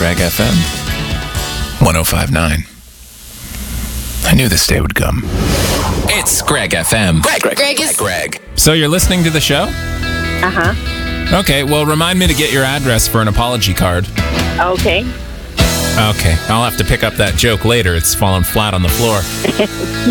Greg FM 105.9. I knew this day would come. It's Greg FM. Greg. So you're listening to the show? Uh-huh. Okay, well, remind me to get your address for an apology card. Okay. Okay, I'll have to pick up that joke later. It's fallen flat on the floor.